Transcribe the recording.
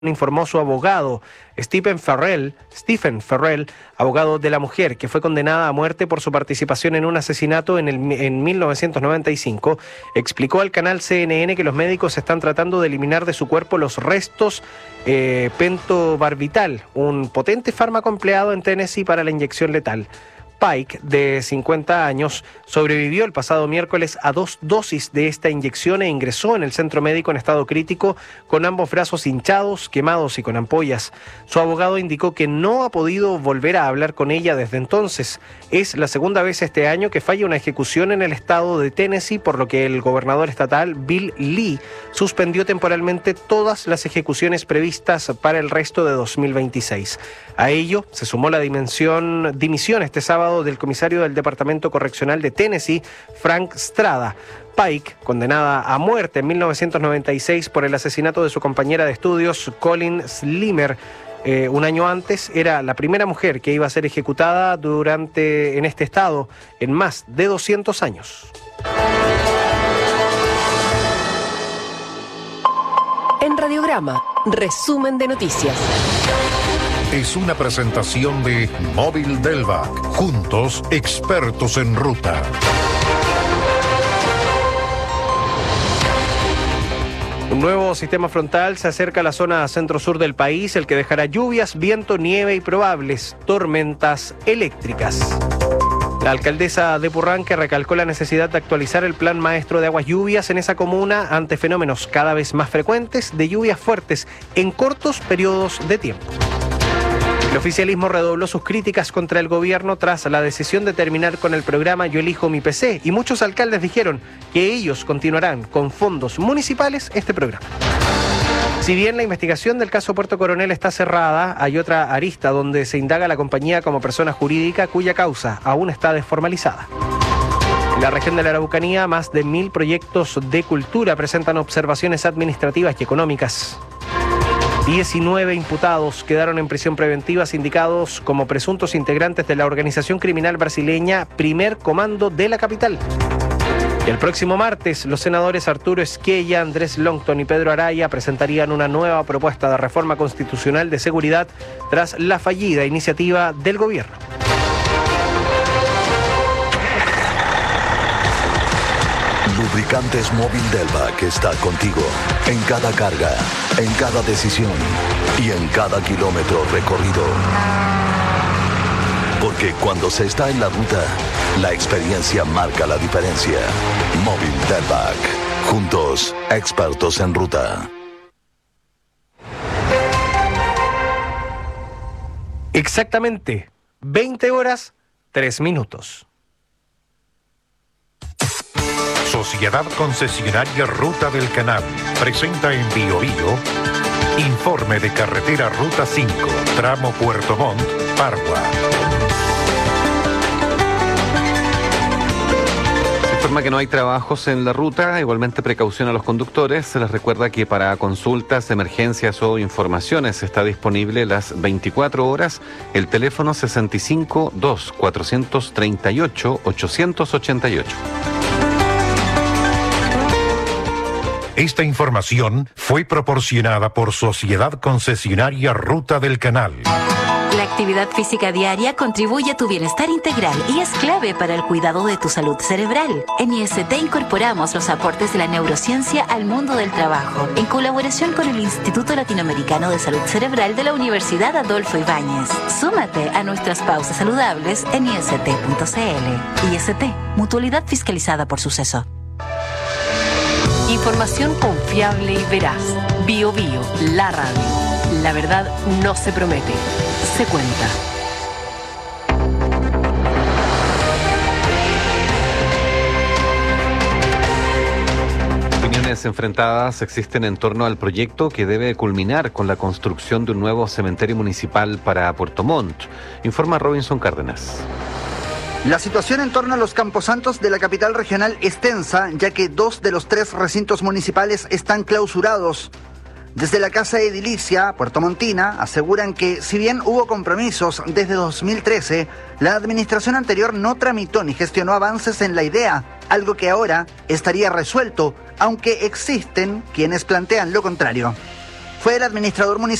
informó su abogado, Stephen Farrell, abogado de la mujer, que fue condenada a muerte por su participación en un asesinato en 1995, explicó al canal CNN que los médicos están tratando de eliminar de su cuerpo los restos pentobarbital, un potente fármaco empleado en Tennessee para la inyección letal. Pike, de 50 años, sobrevivió el pasado miércoles a 2 dosis de esta inyección e ingresó en el centro médico en estado crítico con ambos brazos hinchados, quemados y con ampollas. Su abogado indicó que no ha podido volver a hablar con ella desde entonces. Es la segunda vez este año que falla una ejecución en el estado de Tennessee, por lo que el gobernador estatal, Bill Lee, suspendió temporalmente todas las ejecuciones previstas para el resto de 2026. A ello se sumó la dimisión este sábado del comisario del Departamento Correccional de Tennessee, Frank Strada. Pike, condenada a muerte en 1996 por el asesinato de su compañera de estudios, Colin Slimer, un año antes, era la primera mujer que iba a ser ejecutada en este estado en más de 200 años. En Radiograma, resumen de noticias. Es una presentación de Móvil Delvac. Juntos, expertos en ruta. Un nuevo sistema frontal se acerca a la zona centro-sur del país, el que dejará lluvias, viento, nieve y probables tormentas eléctricas. La alcaldesa de Purranque recalcó la necesidad de actualizar el plan maestro de aguas lluvias en esa comuna ante fenómenos cada vez más frecuentes de lluvias fuertes en cortos periodos de tiempo. El oficialismo redobló sus críticas contra el gobierno tras la decisión de terminar con el programa Yo Elijo Mi PC, y muchos alcaldes dijeron que ellos continuarán con fondos municipales este programa. Si bien la investigación del caso Puerto Coronel está cerrada, hay otra arista donde se indaga a la compañía como persona jurídica cuya causa aún está desformalizada. En la región de la Araucanía, más de 1.000 proyectos de cultura presentan observaciones administrativas y económicas. 19 imputados quedaron en prisión preventiva, sindicados como presuntos integrantes de la organización criminal brasileña Primer Comando de la capital. Y el próximo martes, los senadores Arturo Esquella, Andrés Longton y Pedro Araya presentarían una nueva propuesta de reforma constitucional de seguridad tras la fallida iniciativa del gobierno. Lubricantes Móvil Delvac está contigo en cada carga, en cada decisión y en cada kilómetro recorrido. Porque cuando se está en la ruta, la experiencia marca la diferencia. Móvil Delvac. Juntos, expertos en ruta. Exactamente 20 horas, 3 minutos. Sociedad Concesionaria Ruta del Canal presenta en Bio Bio informe de carretera Ruta 5, tramo Puerto Montt, Pargua. Se informa que no hay trabajos en la ruta, igualmente precaución a los conductores. Se les recuerda que para consultas, emergencias o informaciones está disponible las 24 horas el teléfono 65 2 438 888. Esta información fue proporcionada por Sociedad Concesionaria Ruta del Canal. La actividad física diaria contribuye a tu bienestar integral y es clave para el cuidado de tu salud cerebral. En IST incorporamos los aportes de la neurociencia al mundo del trabajo, en colaboración con el Instituto Latinoamericano de Salud Cerebral de la Universidad Adolfo Ibáñez. Súmate a nuestras pausas saludables en ist.cl. IST, mutualidad fiscalizada por Suceso. Información confiable y veraz. Bio Bio, la radio. La verdad no se promete, se cuenta. Opiniones enfrentadas existen en torno al proyecto que debe culminar con la construcción de un nuevo cementerio municipal para Puerto Montt. Informa Robinson Cárdenas. La situación en torno a los camposantos de la capital regional es tensa, ya que 2 de los 3 recintos municipales están clausurados. Desde la Casa Edilicia, puertomontina, aseguran que si bien hubo compromisos desde 2013, la administración anterior no tramitó ni gestionó avances en la idea, algo que ahora estaría resuelto, aunque existen quienes plantean lo contrario. fue el administrador municipal